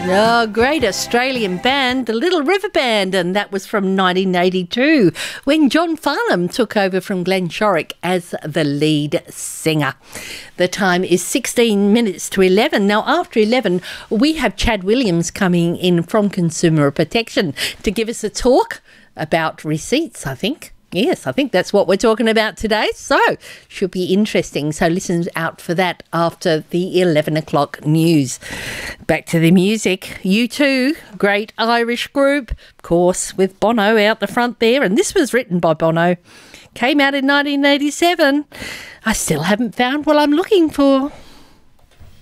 Oh, great Australian band, the Little River Band, and that was from 1982 when John Farnham took over from Glenn Shorrock as the lead singer. The time is 16 minutes to 11. Now, after 11, we have Chad Williams coming in from Consumer Protection to give us a talk about receipts, I think. Yes, I think that's what we're talking about today. So, should be interesting. So, listen out for that after the 11 o'clock news. Back to the music. U2, great Irish group, of course, with Bono out the front there. And this was written by Bono. Came out in 1987. I still haven't found what I'm looking for.